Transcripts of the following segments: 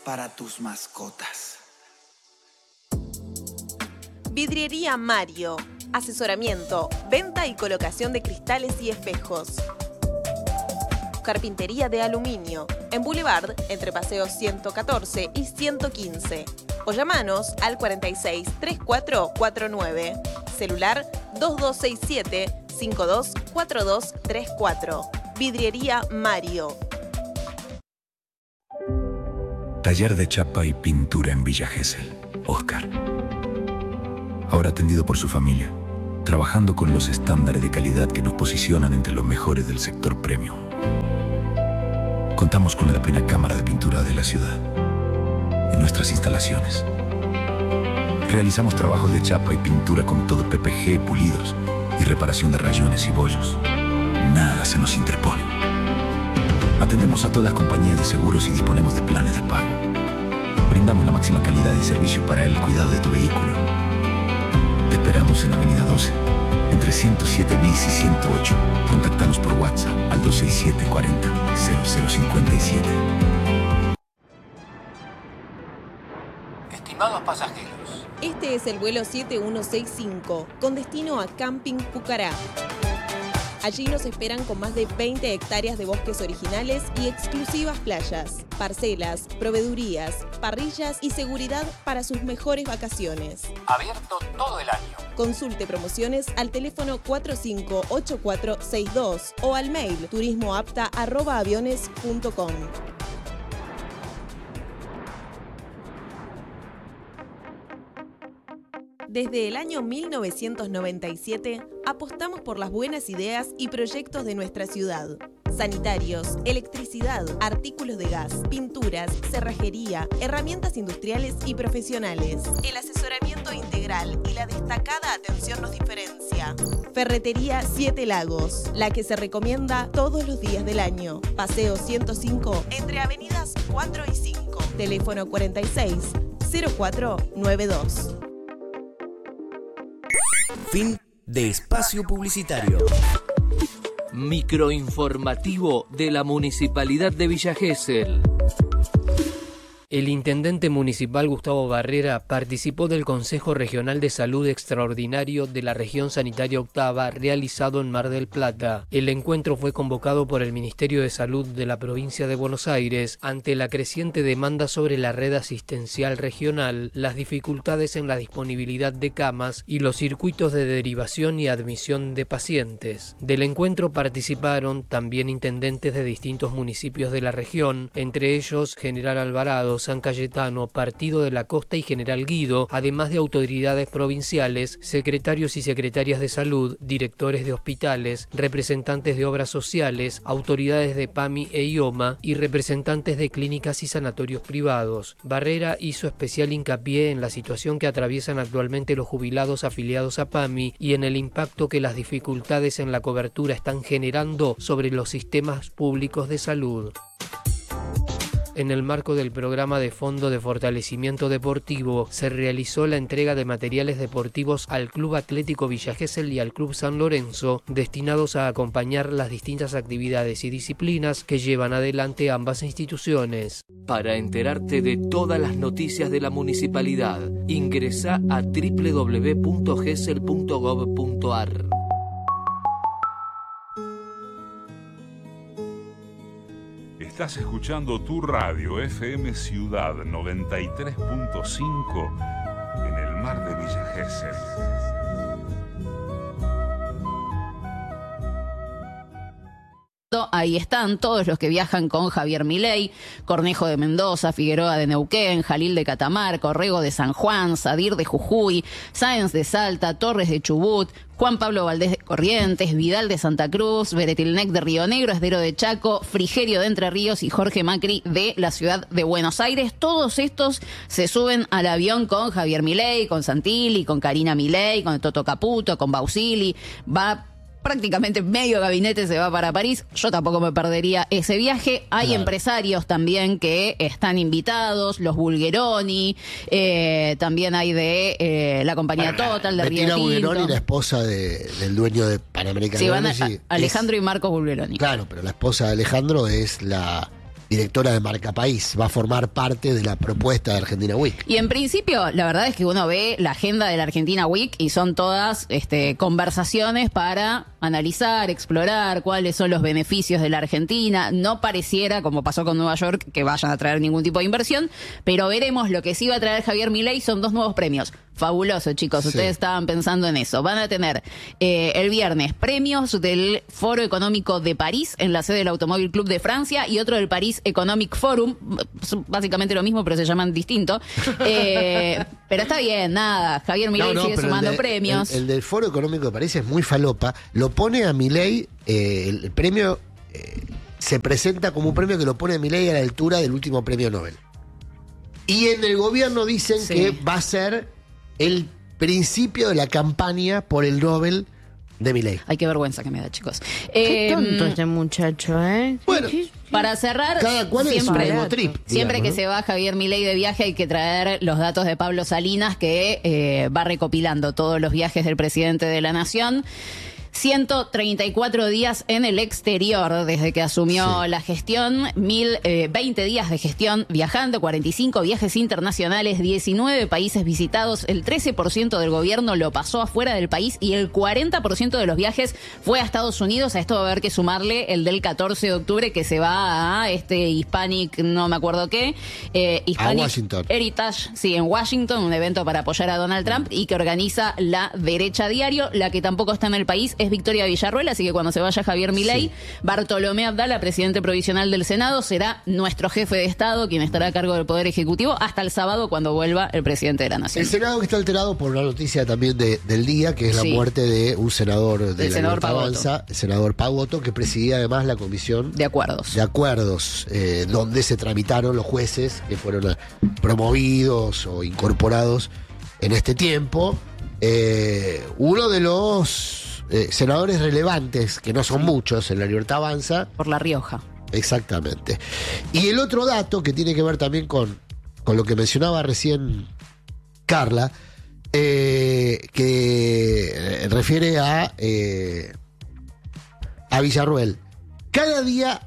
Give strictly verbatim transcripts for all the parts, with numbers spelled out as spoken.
para tus mascotas. Vidriería Mario. Asesoramiento, venta y colocación de cristales y espejos. Carpintería de aluminio. En Boulevard, entre Paseo ciento catorce y ciento quince. O llamanos al cuarenta y seis, treinta y cuatro cuarenta y nueve. Celular dos dos seis siete, cinco dos cuatro dos tres cuatro. Vidriería Mario. Taller de chapa y pintura en Villa Gesell. Oscar. Ahora atendido por su familia, trabajando con los estándares de calidad que nos posicionan entre los mejores del sector premium. Contamos con la primera cámara de pintura de la ciudad. En nuestras instalaciones realizamos trabajos de chapa y pintura con todo P P G, pulidos y reparación de rayones y bollos. Nada se nos interpone. Atendemos a todas las compañías de seguros y disponemos de planes de pago. Brindamos la máxima calidad de servicio para el cuidado de tu vehículo. Te esperamos en Avenida doce, entre ciento siete bis y ciento ocho. Contáctanos por WhatsApp al dos seis siete cuarenta cero cero cincuenta y siete. Estimados pasajeros, Este es el vuelo siete uno seis cinco, con destino a Camping Pucará. Allí nos esperan con más de veinte hectáreas de bosques originales y exclusivas playas, parcelas, proveedurías, parrillas y seguridad para sus mejores vacaciones. abierto todo el año. Consulte promociones al teléfono cuatro cinco ocho cuatro seis dos o al mail turismoapta arroba aviones punto com. Desde el año mil novecientos noventa y siete, apostamos por las buenas ideas y proyectos de nuestra ciudad. Sanitarios, electricidad, artículos de gas, pinturas, cerrajería, herramientas industriales y profesionales. El asesoramiento integral y la destacada atención nos diferencia. Ferretería Siete Lagos, la que se recomienda todos los días del año. Paseo ciento cinco, entre avenidas cuatro y cinco. Teléfono cuarenta y seis, cero cuatro noventa y dos. Fin de espacio publicitario. Microinformativo de la Municipalidad de Villa Gesell. El intendente municipal Gustavo Barrera participó del Consejo Regional de Salud Extraordinario de la Región Sanitaria Octava realizado en Mar del Plata. El encuentro fue convocado por el Ministerio de Salud de la provincia de Buenos Aires ante la creciente demanda sobre la red asistencial regional, las dificultades en la disponibilidad de camas y los circuitos de derivación y admisión de pacientes. Del encuentro participaron también intendentes de distintos municipios de la región, entre ellos General Alvarado, San Cayetano, Partido de la Costa y General Guido, además de autoridades provinciales, secretarios y secretarias de salud, directores de hospitales, representantes de obras sociales, autoridades de PAMI e IOMA y representantes de clínicas y sanatorios privados. Barrera hizo especial hincapié en la situación que atraviesan actualmente los jubilados afiliados a PAMI y en el impacto que las dificultades en la cobertura están generando sobre los sistemas públicos de salud. En el marco del programa de Fondo de Fortalecimiento Deportivo, se realizó la entrega de materiales deportivos al Club Atlético Villa Gesell y al Club San Lorenzo, destinados a acompañar las distintas actividades y disciplinas que llevan adelante ambas instituciones. Para enterarte de todas las noticias de la municipalidad, ingresa a doble u doble u doble u punto gesell punto gov punto ar. Estás escuchando tu radio F M Ciudad noventa y tres punto cinco en el mar de Villa Gesell. Ahí están todos los que viajan con Javier Milei: Cornejo de Mendoza, Figueroa de Neuquén, Jalil de Catamarca, Orrego de San Juan, Sadir de Jujuy, Sáenz de Salta, Torres de Chubut, Juan Pablo Valdés de Corrientes, Vidal de Santa Cruz, Beretilnec de Río Negro, Esdero de Chaco, Frigerio de Entre Ríos y Jorge Macri de la ciudad de Buenos Aires. Todos estos se suben al avión con Javier Milei, con Santilli, con Karina Milei, con Toto Caputo, con Bausili. Va prácticamente medio gabinete se va para París. Yo tampoco me perdería ese viaje. Hay claro. empresarios también que están invitados, los Bulgeroni, eh, también hay de eh, la compañía bueno, Total, de Río Tinto. Bulgeroni, la esposa de, del dueño de Panamericana. Sí, van a, a, Alejandro es, y Marcos Bulgeroni. Claro, pero la esposa de Alejandro es la directora de Marca País, va a formar parte de la propuesta de Argentina Week. Y en principio, la verdad es que uno ve la agenda de la Argentina Week y son todas este, conversaciones para analizar, explorar cuáles son los beneficios de la Argentina. No pareciera, como pasó con Nueva York, que vayan a traer ningún tipo de inversión, pero veremos. Lo que sí va a traer Javier Milei son dos nuevos premios. Fabuloso, chicos. Sí. Ustedes estaban pensando en eso. Van a tener eh, el viernes premios del Foro Económico de París en la sede del Automóvil Club de Francia y otro del París Economic Forum. Son básicamente lo mismo, pero se llaman distinto. Eh, pero está bien, nada. Javier Milei no, no, sigue sumando el de, premios. El, el del Foro Económico de París es muy falopa. Lo pone a Milei, eh, el, el premio eh, se presenta como un premio que lo pone a Milei a la altura del último premio Nobel. Y en el gobierno dicen sí. que va a ser el principio de la campaña por el Nobel de Milei. Ay, qué vergüenza que me da, chicos. Qué eh, tonto este muchacho, ¿eh? Bueno, para cerrar, cada cual siempre, es un trip, siempre digamos, que ¿no? se va Javier Milei de viaje hay que traer los datos de Pablo Salinas, que eh, va recopilando todos los viajes del presidente de la Nación. ciento treinta y cuatro días en el exterior desde que asumió sí. la gestión, mil, eh, veinte días de gestión viajando, cuarenta y cinco viajes internacionales, diecinueve países visitados, el trece por ciento del gobierno lo pasó afuera del país y el cuarenta por ciento de los viajes fue a Estados Unidos. A esto va a haber que sumarle el del catorce de octubre que se va a este Hispanic, no me acuerdo qué, eh, Hispanic a Washington. Heritage, sí, en Washington, un evento para apoyar a Donald Trump y que organiza la Derecha Diario. La que tampoco está en el país es Victoria Villarruel, así que cuando se vaya Javier Milei, sí. Bartolomé Abdala, presidente provisional del Senado, será nuestro jefe de Estado, quien estará a cargo del Poder Ejecutivo hasta el sábado cuando vuelva el presidente de la Nación. El Senado que está alterado por una noticia también de, del día, que es la sí. muerte de un senador de el la senador Libertad Avanza, el senador Pavoto, que presidía además la comisión de acuerdos, de acuerdos eh, donde se tramitaron los jueces que fueron a, promovidos o incorporados en este tiempo. Eh, uno de los Eh, senadores relevantes, que no son muchos en la Libertad Avanza. Por La Rioja. Exactamente. Y el otro dato que tiene que ver también con, con lo que mencionaba recién Carla, eh, que refiere a, eh, a Villarruel. Cada día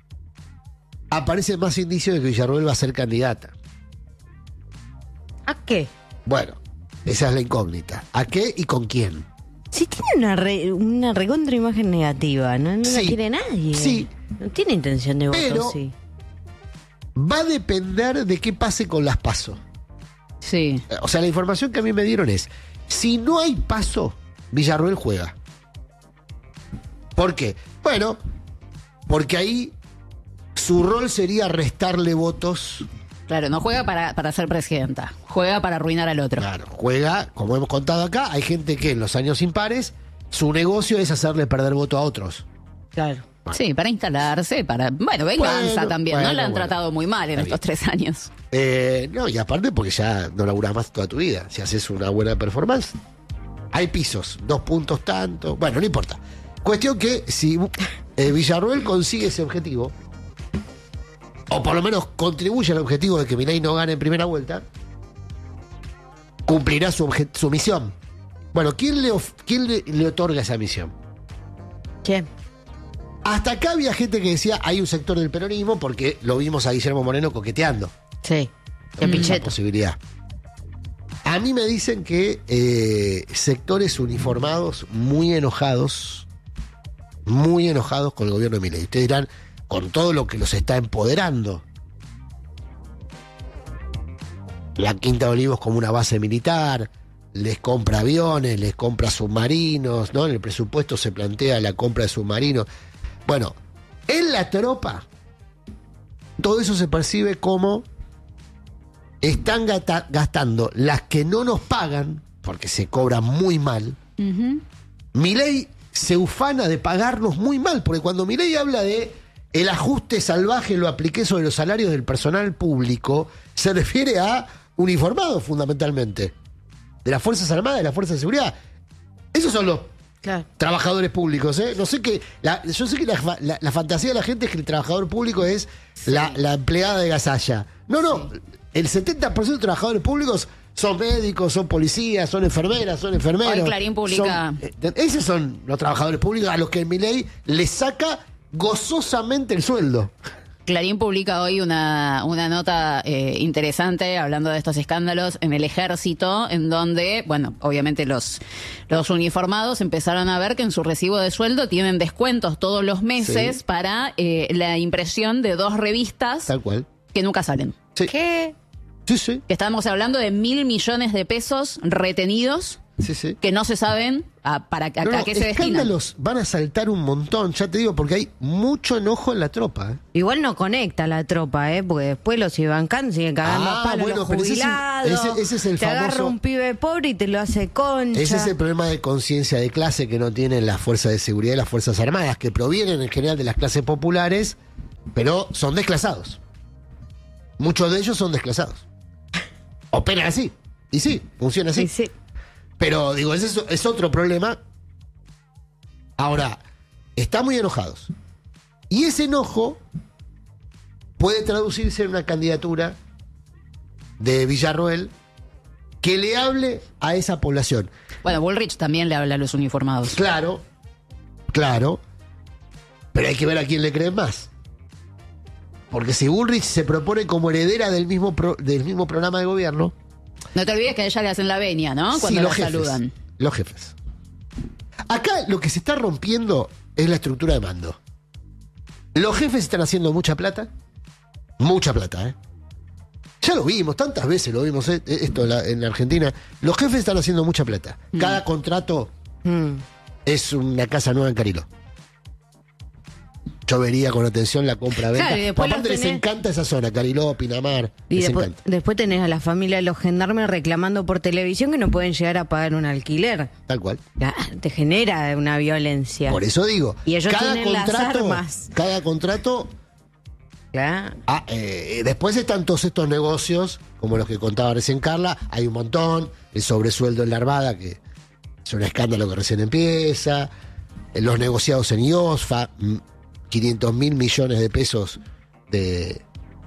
aparecen más indicios de que Villarruel va a ser candidata. ¿A qué? Bueno, esa es la incógnita. ¿A qué y con quién? Si tiene una, re, una recontra imagen negativa, no, no sí, la quiere nadie. Sí. No tiene intención de voto, pero sí. Va a depender de qué pase con las PASO. Sí. O sea, la información que a mí me dieron es, si no hay PASO, Villarruel juega. ¿Por qué? Bueno, porque ahí su rol sería restarle votos. Claro, no juega para, para ser presidenta, juega para arruinar al otro. Claro, juega, como hemos contado acá, hay gente que en los años impares su negocio es hacerle perder voto a otros. Claro. Bueno. Sí, para instalarse, para... Bueno, venganza bueno, también, bueno, ¿no? La han bueno. tratado muy mal en Está estos bien. tres años. Eh, no, y aparte porque ya no laburás más toda tu vida. Si haces una buena performance, hay pisos, dos puntos tanto. Bueno, no importa. Cuestión que si eh, Villarruel consigue ese objetivo, o por lo menos contribuye al objetivo de que Milei no gane en primera vuelta, cumplirá su, su misión. Bueno, ¿quién, le, quién le, le otorga esa misión? ¿Quién? Hasta acá había gente que decía hay un sector del peronismo porque lo vimos a Guillermo Moreno coqueteando. Sí, qué Pichetto. Posibilidad. A mí me dicen que eh, sectores uniformados muy enojados, muy enojados con el gobierno de Milei. Ustedes dirán, con todo lo que los está empoderando. La Quinta de Olivos como una base militar, les compra aviones, les compra submarinos, ¿no? En el presupuesto se plantea la compra de submarinos. Bueno, en la tropa, todo eso se percibe como están gata- gastando las que no nos pagan, porque se cobran muy mal. Uh-huh. Milei se ufana de pagarnos muy mal, porque cuando Milei habla de el ajuste salvaje lo apliqué sobre los salarios del personal público, se refiere a uniformados fundamentalmente, de las Fuerzas Armadas, de las Fuerzas de Seguridad. Esos son los claro. trabajadores públicos, ¿eh? No sé que la, yo sé que la, la, la fantasía de la gente es que el trabajador público es sí. la, la empleada de Gasalla. No, no, sí. el setenta por ciento de trabajadores públicos son médicos, son policías, son enfermeras, son enfermeros. Hoy Clarín publica... Son, eh, esos son los trabajadores públicos a los que Milei les saca gozosamente el sueldo. Clarín publica hoy una, una nota eh, interesante hablando de estos escándalos en el ejército, en donde, bueno, obviamente los, los uniformados empezaron a ver que en su recibo de sueldo tienen descuentos todos los meses sí. para eh, la impresión de dos revistas Tal cual. que nunca salen. Sí. ¿Qué? Sí, sí. Que estamos hablando de mil millones de pesos retenidos. Sí, sí. Que no se saben a, para a, no, no, a qué se destinan. Escándalos van a saltar un montón, ya te digo, porque hay mucho enojo en la tropa. ¿eh? Igual no conecta la tropa, ¿eh? Porque después los Ibancan siguen cagando Ah, a palos bueno, los pero ese es un- jubilados. ese- ese es el te famoso- agarra un pibe pobre y te lo hace concha. Ese es el problema de conciencia de clase que no tienen las fuerzas de seguridad y las fuerzas armadas, que provienen en general de las clases populares, pero son desclasados. Muchos de ellos son desclasados. Operan así. Y sí, funciona así. Sí, sí. Pero digo, ese es, es otro problema. Ahora, están muy enojados. Y ese enojo puede traducirse en una candidatura de Villarroel que le hable a esa población. Bueno, Bullrich también le habla a los uniformados. Claro, claro. Pero hay que ver a quién le creen más. Porque si Bullrich se propone como heredera del mismo, pro- del mismo programa de gobierno... No te olvides que a ella le hacen la venia, ¿no? Cuando sí, la los jefes, saludan. Los jefes. Acá lo que se está rompiendo es la estructura de mando. Los jefes están haciendo mucha plata. Mucha plata, ¿eh? Ya lo vimos, tantas veces lo vimos eh, esto en, la, en Argentina. Los jefes están haciendo mucha plata. Cada mm. contrato mm. es una casa nueva en Cariló. Yo vería con atención la compra-venta. Claro, y después aparte los les tenés- encanta esa zona, Cariló, Pinamar. Y les después, encanta. después tenés a la familia de los gendarmes reclamando por televisión que no pueden llegar a pagar un alquiler. Tal cual. Ya, te genera una violencia. Por eso digo, Y ellos cada tienen las contrato, armas. cada contrato. Claro. Ah, eh, después están todos estos negocios, como los que contaba recién Carla, hay un montón, el sobresueldo en la Armada, que es un escándalo que recién empieza, eh, los negociados en IOSFA, mm, quinientos mil millones de pesos de,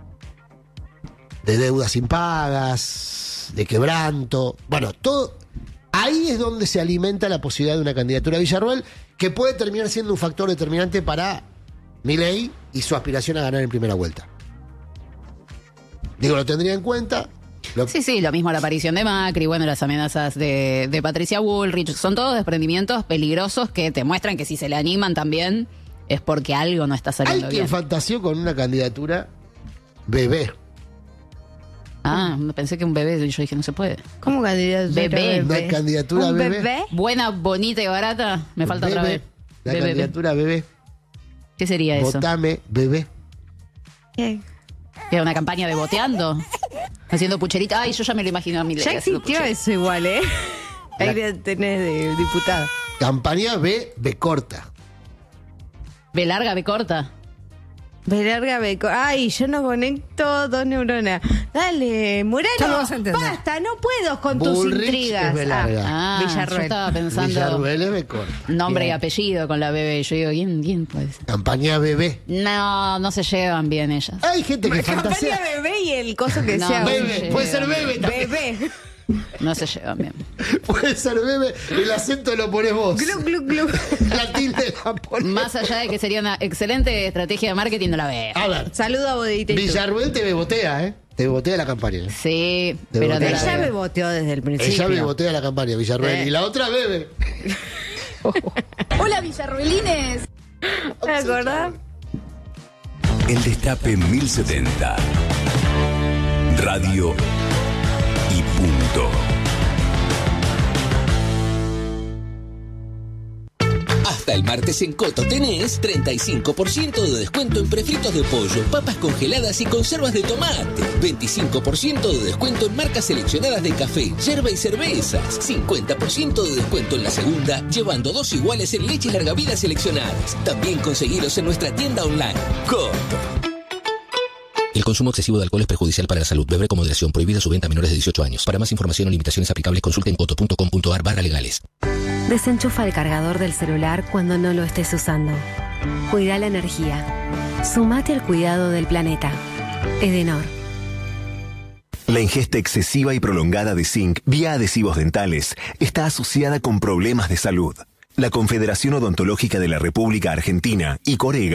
de deudas impagas, de quebranto, bueno, todo. Ahí es donde se alimenta la posibilidad de una candidatura a Villarroel, que puede terminar siendo un factor determinante para Milei y su aspiración a ganar en primera vuelta. Digo, lo tendría en cuenta. Lo... Sí, sí, lo mismo la aparición de Macri, bueno, las amenazas de, de Patricia Bullrich, son todos desprendimientos peligrosos que te muestran que si se le animan también es porque algo no está saliendo Hay bien. quien fantaseó con una candidatura bebé. Ah, pensé que un bebé, yo dije, no se puede. ¿Cómo candidatura Bebé. bebé? Una candidatura ¿Un bebé. bebé? Buena, bonita y barata, me falta Bebé. otra vez. La Bebé. candidatura bebé. ¿Qué sería eso? Votame, bebé. ¿Qué? ¿Era una campaña de boteando? Haciendo pucherita. Ay, yo ya me lo imagino a mi Ya existió eso igual, ¿eh? La- Ahí tenés de diputada. Campaña B, B corta. B larga, B corta. B larga, B co- Ay, yo no conecto dos neuronas. Dale, Murano. Ya lo vas a entender. Basta, no puedo con tus Bullrich intrigas. es B larga. Ah, Villarroel. yo estaba pensando Villarroel es B corta. nombre Bien. y apellido con la bebé. Yo digo, ¿quién, quién puede ser? Campaña bebé. No, no se llevan bien ellas. Hay gente que Campaña fantasea. bebé y el coso que No, sea. no Bebe, sé. puede ser bebé también. Bebé. No se llevan bien. Puede ser bebé. El acento lo pones vos. Glu, glu, glu. La tilde la pones Más allá de que sería una excelente estrategia de marketing, no la veo. A ver, Saludo a Bodita y tú. Villarroel te bebotea, ¿eh? Te bebotea la campaña. ¿eh? Sí, De pero no botea. la Ella me veo. boteó desde el principio. Ella bebotea la campaña, Villarroel. Eh. Y la otra bebe. Hola, Villarroelines. ¿Te acordás? El Destape mil setenta. Radio y punto. Hasta el martes en Coto tenés treinta y cinco por ciento de descuento en prefritos de pollo, papas congeladas y conservas de tomate. veinticinco por ciento de descuento en marcas seleccionadas de café, yerba y cervezas. cincuenta por ciento de descuento en la segunda, llevando dos iguales en leches larga vida seleccionadas. También conseguilos en nuestra tienda online. Coto. El consumo excesivo de alcohol es perjudicial para la salud. Beber con moderación. Prohibida su venta a menores de dieciocho años. Para más información o limitaciones aplicables, consulte en coto punto com punto ar barra legales. Desenchufa el cargador del celular cuando no lo estés usando. Cuida la energía. Sumate al cuidado del planeta. Edenor. La ingesta excesiva y prolongada de zinc vía adhesivos dentales está asociada con problemas de salud. La Confederación Odontológica de la República Argentina y Corega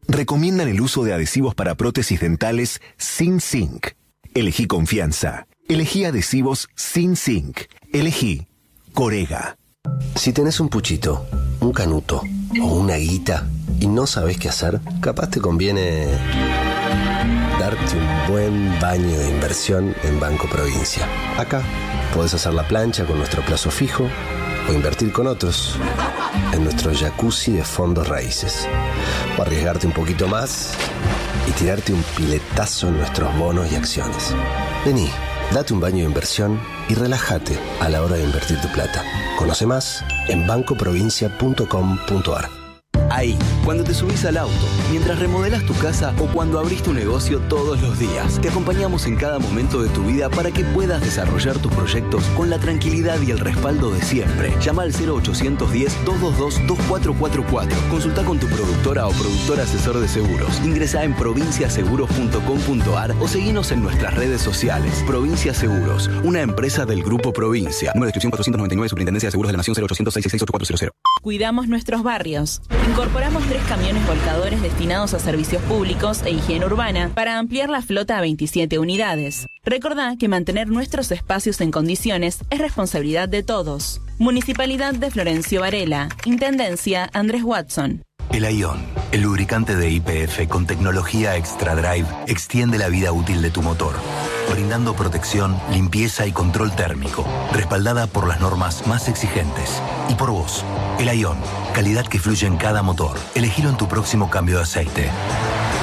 recomiendan el uso de adhesivos para prótesis dentales sin zinc. Elegí confianza. Elegí adhesivos sin zinc. Elegí Corega. Si tenés un puchito, un canuto o una guita y no sabés qué hacer, capaz te conviene darte un buen baño de inversión en Banco Provincia. Acá podés hacer la plancha con nuestro plazo fijo o invertir con otros en nuestro jacuzzi de fondos raíces. O arriesgarte un poquito más y tirarte un piletazo en nuestros bonos y acciones. Vení, date un baño de inversión y relájate a la hora de invertir tu plata. Conoce más en banco provincia punto com punto a r. Ahí, cuando te subís al auto, mientras remodelas tu casa o cuando abrís tu negocio todos los días, te acompañamos en cada momento de tu vida para que puedas desarrollar tus proyectos con la tranquilidad y el respaldo de siempre. Llama al cero ochocientos diez, doscientos veintidós, veinticuatro cuarenta y cuatro. Consulta con tu productora o productor asesor de seguros. Ingresa en provincia seguros punto com punto a r o seguinos en nuestras redes sociales. Provincia Seguros, una empresa del Grupo Provincia. Número de inscripción cuatrocientos noventa y nueve, Superintendencia de Seguros de la Nación, cero ochocientos seis seis seis ocho cuatro cero cero. Cuidamos nuestros barrios. Incorporamos tres camiones volcadores destinados a servicios públicos e higiene urbana para ampliar la flota a veintisiete unidades. Recordá que mantener nuestros espacios en condiciones es responsabilidad de todos. Municipalidad de Florencio Varela. Intendencia Andrés Watson. El Ion, el lubricante de Y P F con tecnología Extra Drive, extiende la vida útil de tu motor, brindando protección, limpieza y control térmico, respaldada por las normas más exigentes. Y por vos, el Ion, calidad que fluye en cada motor. Elegilo en tu próximo cambio de aceite.